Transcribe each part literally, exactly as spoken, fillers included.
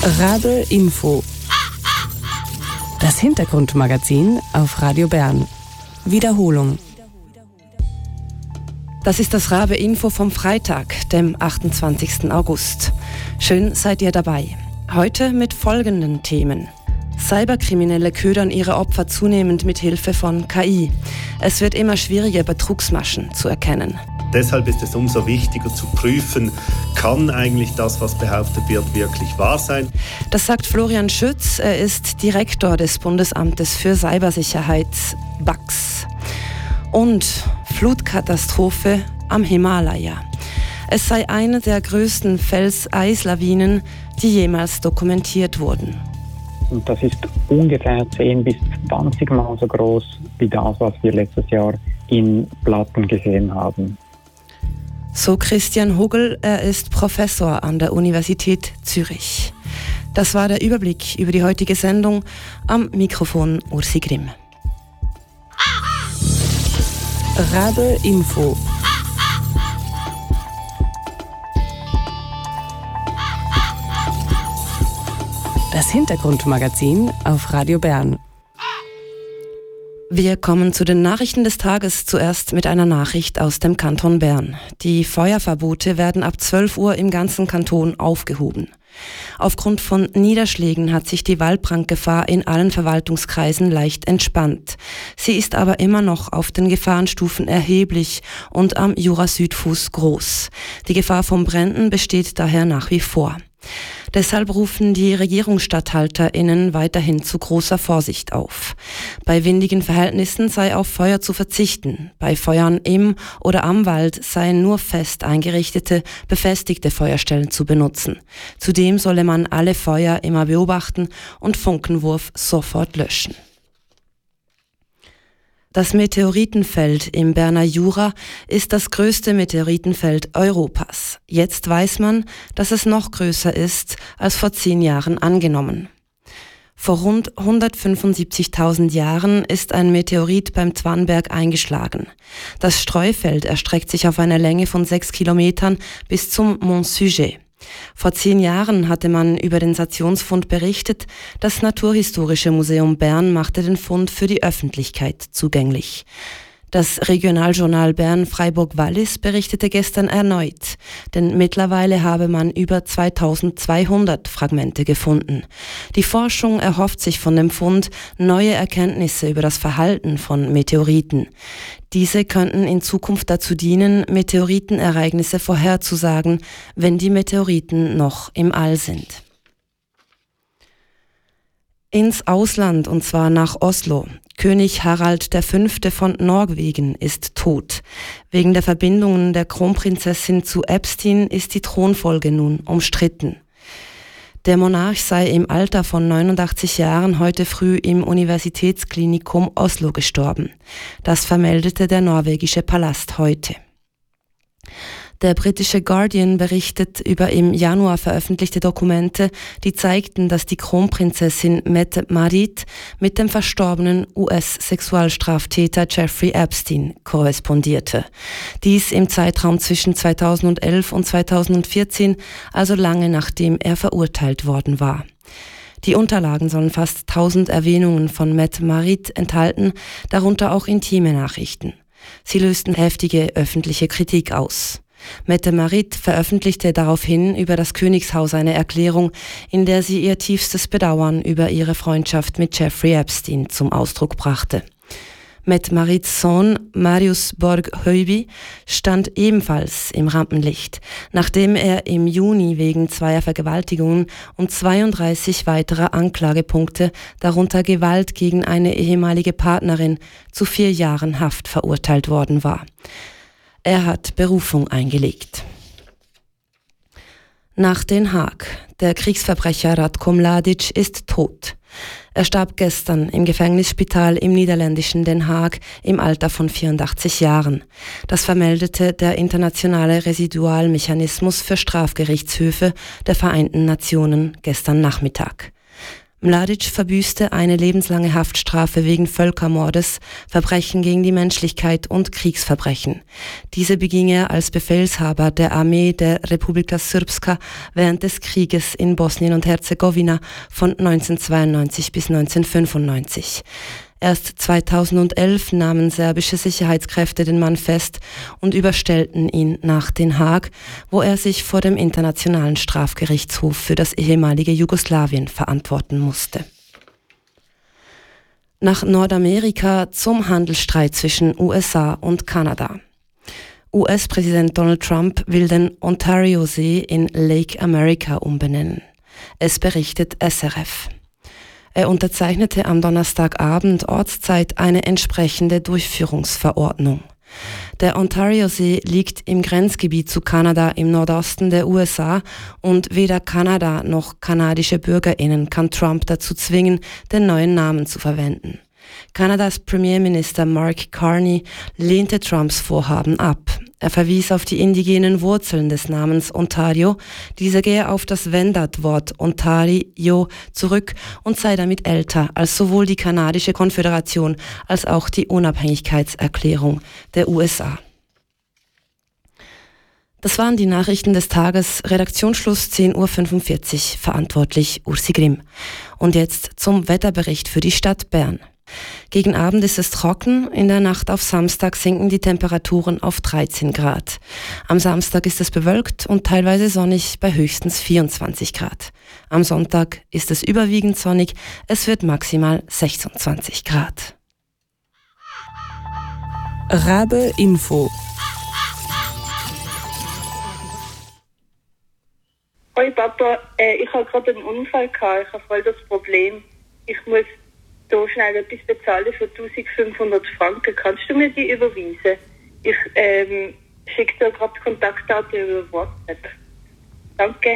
Rabe Info. Das Hintergrundmagazin auf Radio Bern. Wiederholung. Das ist das Rabe Info vom Freitag, dem achtundzwanzigsten August. Schön seid ihr dabei. Heute mit folgenden Themen. Cyberkriminelle ködern ihre Opfer zunehmend mit Hilfe von K I. Es wird immer schwieriger, Betrugsmaschen zu erkennen. Deshalb ist es umso wichtiger zu prüfen, kann eigentlich das, was behauptet wird, wirklich wahr sein? Das sagt Florian Schütz. Er ist Direktor des Bundesamtes für Cybersicherheit, B A X. Und Flutkatastrophe am Himalaya. Es sei eine der größten Felseislawinen, die jemals dokumentiert wurden. Und das ist ungefähr zehn bis zwanzig Mal so groß wie das, was wir letztes Jahr in Platten gesehen haben. So Christian Hugel, er ist Professor an der Universität Zürich. Das war der Überblick über die heutige Sendung. Am Mikrofon Ursi Grimm. Rabe Info. Das Hintergrundmagazin auf Radio Bern. Wir kommen zu den Nachrichten des Tages, zuerst mit einer Nachricht aus dem Kanton Bern. Die Feuerverbote werden ab zwölf Uhr im ganzen Kanton aufgehoben. Aufgrund von Niederschlägen hat sich die Waldbrandgefahr in allen Verwaltungskreisen leicht entspannt. Sie ist aber immer noch auf den Gefahrenstufen erheblich und am Jura-Südfuss groß. Die Gefahr von Bränden besteht daher nach wie vor. Deshalb rufen die RegierungsstatthalterInnen weiterhin zu großer Vorsicht auf. Bei windigen Verhältnissen sei auf Feuer zu verzichten. Bei Feuern im oder am Wald seien nur fest eingerichtete, befestigte Feuerstellen zu benutzen. Zudem solle man alle Feuer immer beobachten und Funkenwurf sofort löschen. Das Meteoritenfeld im Berner Jura ist das größte Meteoritenfeld Europas. Jetzt weiß man, dass es noch größer ist als vor zehn Jahren angenommen. Vor rund hundertfünfundsiebzigtausend Jahren ist ein Meteorit beim Zwanberg eingeschlagen. Das Streufeld erstreckt sich auf einer Länge von sechs Kilometern bis zum Mont Sujet. Vor zehn Jahren hatte man über den Sationsfund berichtet. Das Naturhistorische Museum Bern machte den Fund für die Öffentlichkeit zugänglich. Das Regionaljournal Bern-Freiburg-Wallis berichtete gestern erneut, denn mittlerweile habe man über zweitausendzweihundert Fragmente gefunden. Die Forschung erhofft sich von dem Fund neue Erkenntnisse über das Verhalten von Meteoriten. Diese könnten in Zukunft dazu dienen, Meteoritenereignisse vorherzusagen, wenn die Meteoriten noch im All sind. Ins Ausland, und zwar nach Oslo. König Harald der Fünfte von Norwegen ist tot. Wegen der Verbindungen der Kronprinzessin zu Epstein ist die Thronfolge nun umstritten. Der Monarch sei im Alter von neunundachtzig Jahren heute früh im Universitätsklinikum Oslo gestorben. Das vermeldete der norwegische Palast heute. Der britische Guardian berichtet über im Januar veröffentlichte Dokumente, die zeigten, dass die Kronprinzessin Mette-Marit mit dem verstorbenen U S-Sexualstraftäter Jeffrey Epstein korrespondierte. Dies im Zeitraum zwischen zweitausendelf und zweitausendvierzehn, also lange nachdem er verurteilt worden war. Die Unterlagen sollen fast tausend Erwähnungen von Mette-Marit enthalten, darunter auch intime Nachrichten. Sie lösten heftige öffentliche Kritik aus. Mette-Marit veröffentlichte daraufhin über das Königshaus eine Erklärung, in der sie ihr tiefstes Bedauern über ihre Freundschaft mit Jeffrey Epstein zum Ausdruck brachte. Mette-Marits Sohn Marius Borg-Høiby stand ebenfalls im Rampenlicht, nachdem er im Juni wegen zweier Vergewaltigungen und zweiunddreißig weiterer Anklagepunkte, darunter Gewalt gegen eine ehemalige Partnerin, zu vier Jahren Haft verurteilt worden war. Er hat Berufung eingelegt. Nach Den Haag. Der Kriegsverbrecher Ratko Mladic ist tot. Er starb gestern im Gefängnisspital im niederländischen Den Haag im Alter von vierundachtzig Jahren. Das vermeldete der Internationale Residualmechanismus für Strafgerichtshöfe der Vereinten Nationen gestern Nachmittag. Mladic verbüßte eine lebenslange Haftstrafe wegen Völkermordes, Verbrechen gegen die Menschlichkeit und Kriegsverbrechen. Diese beging er als Befehlshaber der Armee der Republika Srpska während des Krieges in Bosnien und Herzegowina von neunzehnhundertzweiundneunzig bis neunzehnhundertfünfundneunzig. Erst zweitausendelf nahmen serbische Sicherheitskräfte den Mann fest und überstellten ihn nach Den Haag, wo er sich vor dem Internationalen Strafgerichtshof für das ehemalige Jugoslawien verantworten musste. Nach Nordamerika zum Handelsstreit zwischen U S A und Kanada. U S-Präsident Donald Trump will den Ontario-See in Lake America umbenennen. Es berichtet S R F. Er unterzeichnete am Donnerstagabend Ortszeit eine entsprechende Durchführungsverordnung. Der Ontario-See liegt im Grenzgebiet zu Kanada im Nordosten der U S A und weder Kanada noch kanadische BürgerInnen kann Trump dazu zwingen, den neuen Namen zu verwenden. Kanadas Premierminister Mark Carney lehnte Trumps Vorhaben ab. Er verwies auf die indigenen Wurzeln des Namens Ontario. Dieser gehe auf das Wendat-Wort Ontario zurück und sei damit älter als sowohl die kanadische Konföderation als auch die Unabhängigkeitserklärung der U S A. Das waren die Nachrichten des Tages. Redaktionsschluss zehn Uhr fünfundvierzig. Verantwortlich Ursi Grimm. Und jetzt zum Wetterbericht für die Stadt Bern. Gegen Abend ist es trocken, in der Nacht auf Samstag sinken die Temperaturen auf dreizehn Grad. Am Samstag ist es bewölkt und teilweise sonnig bei höchstens vierundzwanzig Grad. Am Sonntag ist es überwiegend sonnig, es wird maximal sechsundzwanzig Grad. Rabe Info. Hoi Papa, äh, ich habe gerade einen Unfall gehabt, ich habe voll das Problem. Ich muss so schnell etwas bezahlen für eintausendfünfhundert Franken. Kannst du mir die überweisen? Ich ähm, schicke dir gerade Kontaktdaten über WhatsApp. Danke.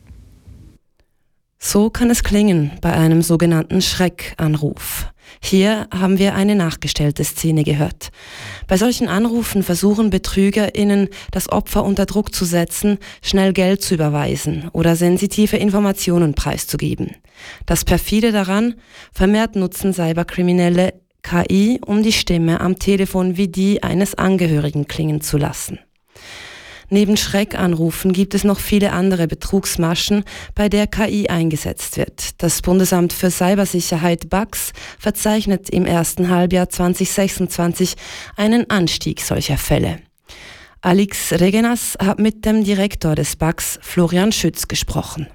So kann es klingen bei einem sogenannten Schreckanruf. Hier haben wir eine nachgestellte Szene gehört. Bei solchen Anrufen versuchen BetrügerInnen, das Opfer unter Druck zu setzen, schnell Geld zu überweisen oder sensitive Informationen preiszugeben. Das perfide daran: vermehrt nutzen Cyberkriminelle K I, um die Stimme am Telefon wie die eines Angehörigen klingen zu lassen. Neben Schreckanrufen gibt es noch viele andere Betrugsmaschen, bei der K I eingesetzt wird. Das Bundesamt für Cybersicherheit B A X verzeichnet im ersten Halbjahr zweitausendsechsundzwanzig einen Anstieg solcher Fälle. Alix Regenas hat mit dem Direktor des B A X, Florian Schütz, gesprochen.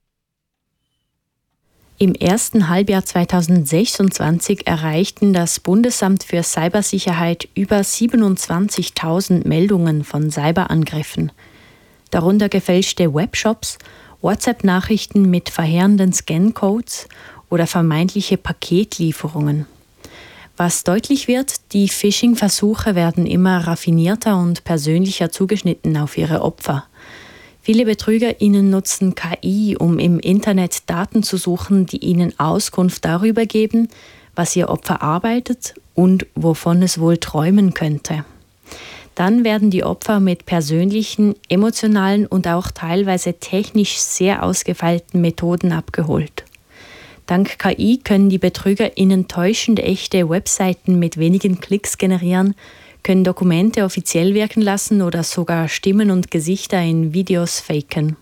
Im ersten Halbjahr zweitausendsechsundzwanzig erreichten das Bundesamt für Cybersicherheit über siebenundzwanzigtausend Meldungen von Cyberangriffen. Darunter gefälschte Webshops, WhatsApp-Nachrichten mit verheerenden Scancodes oder vermeintliche Paketlieferungen. Was deutlich wird, die Phishing-Versuche werden immer raffinierter und persönlicher zugeschnitten auf ihre Opfer. Viele BetrügerInnen nutzen K I, um im Internet Daten zu suchen, die ihnen Auskunft darüber geben, was ihr Opfer arbeitet und wovon es wohl träumen könnte. Dann werden die Opfer mit persönlichen, emotionalen und auch teilweise technisch sehr ausgefeilten Methoden abgeholt. Dank K I können die BetrügerInnen täuschend echte Webseiten mit wenigen Klicks generieren, können Dokumente offiziell wirken lassen oder sogar Stimmen und Gesichter in Videos faken.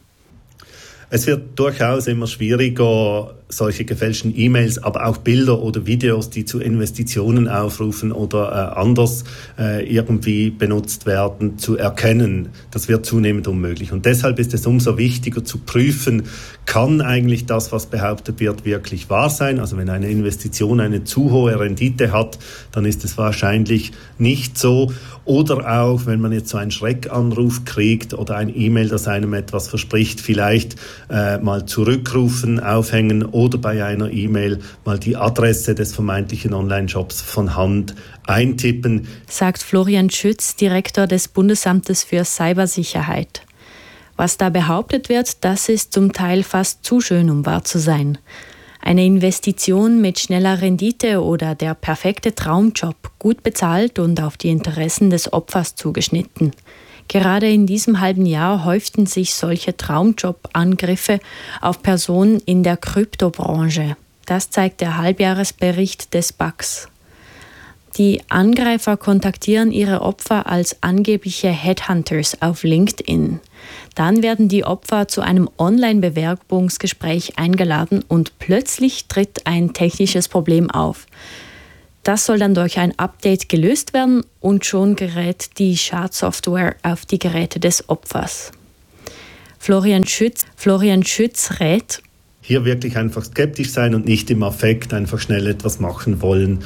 Es wird durchaus immer schwieriger, solche gefälschten E-Mails, aber auch Bilder oder Videos, die zu Investitionen aufrufen oder äh, anders äh, irgendwie benutzt werden, zu erkennen. Das wird zunehmend unmöglich. Und deshalb ist es umso wichtiger zu prüfen, kann eigentlich das, was behauptet wird, wirklich wahr sein? Also wenn eine Investition eine zu hohe Rendite hat, dann ist es wahrscheinlich nicht so. Oder auch, wenn man jetzt so einen Schreckanruf kriegt oder ein E-Mail, das einem etwas verspricht, vielleicht äh, mal zurückrufen, aufhängen oder bei einer E-Mail mal die Adresse des vermeintlichen Online-Shops von Hand eintippen. Sagt Florian Schütz, Direktor des Bundesamtes für Cybersicherheit. Was da behauptet wird, das ist zum Teil fast zu schön, um wahr zu sein. Eine Investition mit schneller Rendite oder der perfekte Traumjob, gut bezahlt und auf die Interessen des Opfers zugeschnitten. Gerade in diesem halben Jahr häuften sich solche Traumjob-Angriffe auf Personen in der Kryptobranche. Das zeigt der Halbjahresbericht des B A Ks. Die Angreifer kontaktieren ihre Opfer als angebliche Headhunters auf LinkedIn. Dann werden die Opfer zu einem Online-Bewerbungsgespräch eingeladen und plötzlich tritt ein technisches Problem auf. Das soll dann durch ein Update gelöst werden und schon gerät die Schadsoftware auf die Geräte des Opfers. Florian Schütz, Florian Schütz rät, hier wirklich einfach skeptisch sein und nicht im Affekt einfach schnell etwas machen wollen.